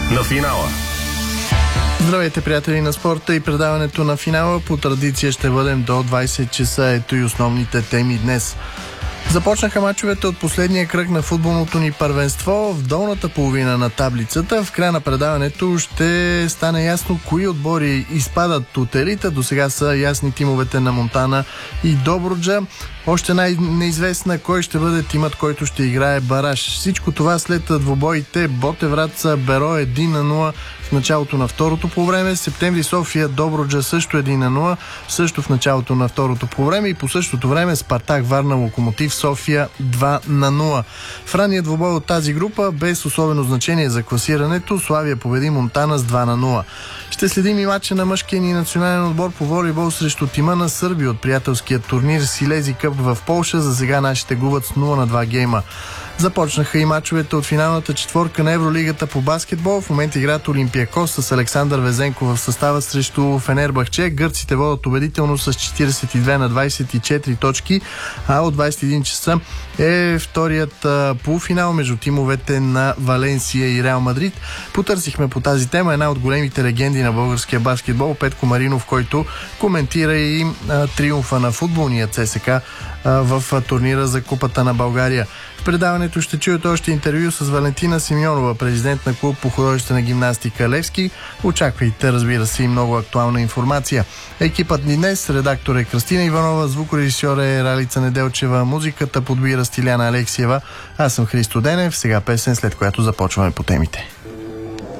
на финала. Здравейте, приятели на спорта и предаването на финала. По традиция ще бъдем до 20 часа. Ето и основните теми днес. Започнаха мачовете от последния кръг на футболното ни първенство в долната половина на таблицата. В края на предаването ще стане ясно кои отбори изпадат от елита. До сега са ясни тимовете на Монтана и Добруджа. Още най-неизвестна кой ще бъде тимът, който ще играе бараж. Всичко това след двобоите Ботевраца Беро 1-0 в началото на второто полувреме. Септември София Добруджа също 1-0, също в началото на второто полувреме, и по същото време Спартак Варна Локомотив София 2-0. В ранния двобой от тази група, без особено значение за класирането, Славия победи Монтана с 2-0. Ще следим и матча на мъжкия ни национален отбор по волейбол срещу тима на Сърбия от приятелския турнир Силези Къп в Полша. За сега нашите губят с 0-2 гейма. Започнаха и мачовете от финалната четворка на Евролигата по баскетбол. В момента играят Олимпиакос с Александър Везенко в състава срещу Фенербахче. Гърците водят убедително с 42-24 точки, а от 21 часа е вторият полуфинал между тимовете на Валенсия и Реал Мадрид. Потърсихме по тази тема една от големите легенди на българския баскетбол, Петко Маринов, който коментира и триумфа на футболния ЦСКА в турнира за Купата на България. В предаването ще чуете още интервю с Валентина Симеонова, президент на клуб по художествена гимнастика Левски. Очаквайте, разбира се, и много актуална информация. Екипът ни днес, редактор е Кръстина Иванова, звукорежисьор е Ралица Неделчева, музиката подбира Стиляна Алексиева. Аз съм Христо Денев, сега песен, след която започваме по темите.